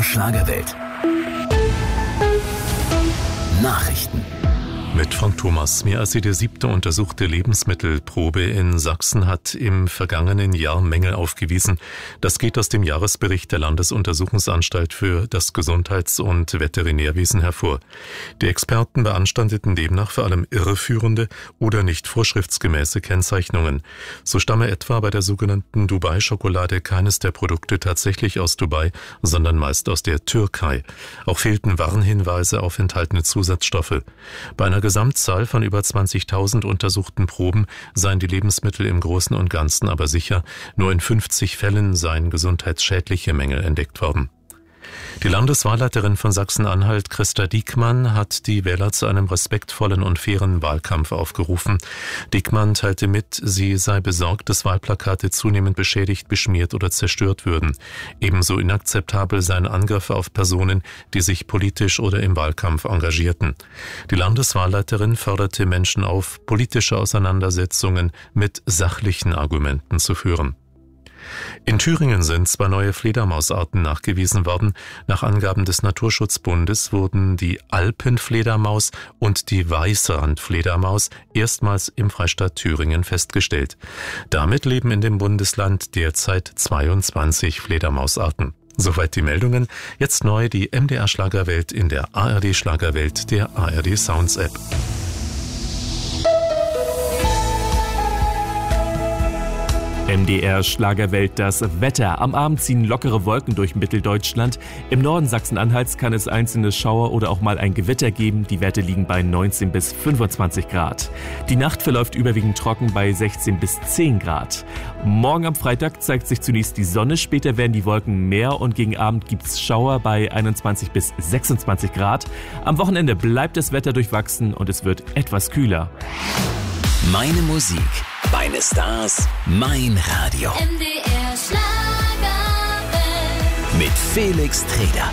MDR Schlagerwelt. Nachrichten. Mit Frank Thomas. Mehr als jede 7. untersuchte Lebensmittelprobe in Sachsen hat im vergangenen Jahr Mängel aufgewiesen. Das geht aus dem Jahresbericht der Landesuntersuchungsanstalt für das Gesundheits- und Veterinärwesen hervor. Die Experten beanstandeten demnach vor allem irreführende oder nicht vorschriftsgemäße Kennzeichnungen. So stamme etwa bei der sogenannten Dubai-Schokolade keines der Produkte tatsächlich aus Dubai, sondern meist aus der Türkei. Auch fehlten Warnhinweise auf enthaltene Zusatzstoffe. Bei einer Gesamtzahl von über 20.000 untersuchten Proben seien die Lebensmittel im Großen und Ganzen aber sicher. Nur in 50 Fällen seien gesundheitsschädliche Mängel entdeckt worden. Die Landeswahlleiterin von Sachsen-Anhalt, Christa Diekmann, hat die Wähler zu einem respektvollen und fairen Wahlkampf aufgerufen. Diekmann teilte mit, sie sei besorgt, dass Wahlplakate zunehmend beschädigt, beschmiert oder zerstört würden. Ebenso inakzeptabel seien Angriffe auf Personen, die sich politisch oder im Wahlkampf engagierten. Die Landeswahlleiterin forderte Menschen auf, politische Auseinandersetzungen mit sachlichen Argumenten zu führen. In Thüringen sind 2 neue Fledermausarten nachgewiesen worden. Nach Angaben des Naturschutzbundes wurden die Alpenfledermaus und die Weißrandfledermaus erstmals im Freistaat Thüringen festgestellt. Damit leben in dem Bundesland derzeit 22 Fledermausarten. Soweit die Meldungen. Jetzt neu die MDR Schlagerwelt in der ARD Schlagerwelt, der ARD Sounds App. MDR Schlagerwelt, das Wetter. Am Abend ziehen lockere Wolken durch Mitteldeutschland. Im Norden Sachsen-Anhalts kann es einzelne Schauer oder auch mal ein Gewitter geben. Die Werte liegen bei 19 bis 25 Grad. Die Nacht verläuft überwiegend trocken bei 16 bis 10 Grad. Morgen am Freitag zeigt sich zunächst die Sonne. Später werden die Wolken mehr und gegen Abend gibt es Schauer bei 21 bis 26 Grad. Am Wochenende bleibt das Wetter durchwachsen und es wird etwas kühler. Meine Musik, meine Stars, mein Radio. MDR Schlagerwelt. Mit Felix Treder.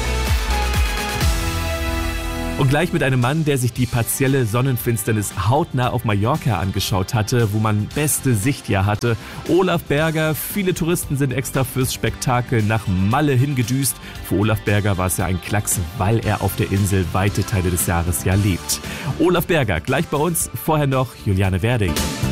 Und gleich mit einem Mann, der sich die partielle Sonnenfinsternis hautnah auf Mallorca angeschaut hatte, wo man beste Sicht ja hatte. Olaf Berger, viele Touristen sind extra fürs Spektakel nach Malle hingedüst. Für Olaf Berger war es ja ein Klacks, weil er auf der Insel weite Teile des Jahres ja lebt. Olaf Berger, gleich bei uns, vorher noch Juliane Werding.